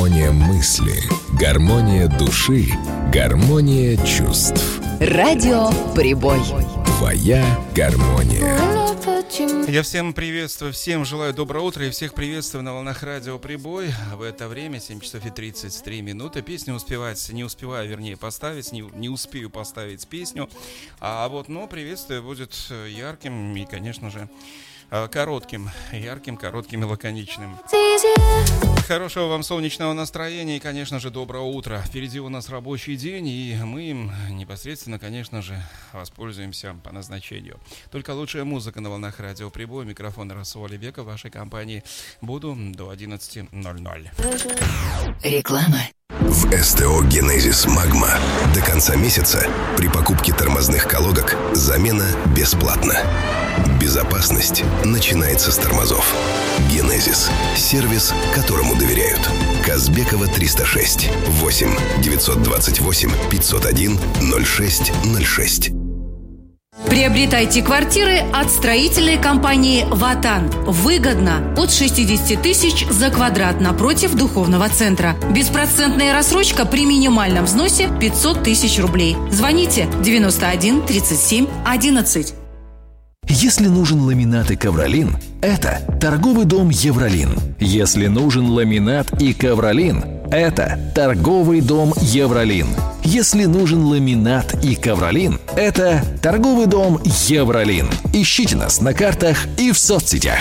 Гармония мысли, гармония души, гармония чувств. Радио Прибой. Твоя гармония. Я всем приветствую, всем желаю доброго утра и всех приветствую на волнах радио Прибой. В это время 7 часов и 33 минуты. Песню не успею поставить песню. Но приветствие будет ярким и, конечно же, коротким и лаконичным. Хорошего вам солнечного настроения и, конечно же, доброго утра. Впереди у нас рабочий день, и мы им непосредственно, конечно же, воспользуемся по назначению. Только лучшая музыка на волнах радио Прибой. Микрофон Расул Алибеков в вашей компании. Буду до 11:00. Реклама. В СТО «Генезис Магма» до конца месяца при покупке тормозных колодок замена бесплатна. Безопасность начинается с тормозов. «Генезис» – сервис, которому доверяют. Казбекова, 306, 8 928 501 0606. Приобретайте квартиры от строительной компании «Ватан». Выгодно. От 60 тысяч за квадрат напротив духовного центра. Беспроцентная рассрочка при минимальном взносе 500 тысяч рублей. Звоните 91 37 11. Если нужен ламинат и ковролин, это торговый дом «Евролин». Если нужен ламинат и ковролин, это торговый дом «Евролин». Если нужен ламинат и ковролин, это торговый дом «Евролин». Ищите нас на картах и в соцсетях.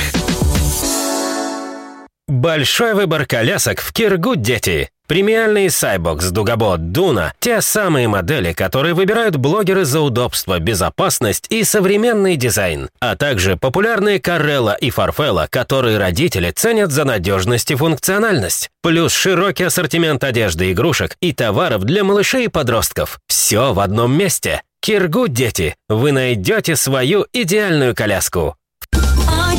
Большой выбор колясок в Киргуд, дети. Премиальные Cybox, Дугабот, Дуна – те самые модели, которые выбирают блогеры за удобство, безопасность и современный дизайн. А также популярные Carrella и Farfella, которые родители ценят за надежность и функциональность. Плюс широкий ассортимент одежды, игрушек и товаров для малышей и подростков. Все в одном месте. Киргуд, дети. Вы найдете свою идеальную коляску.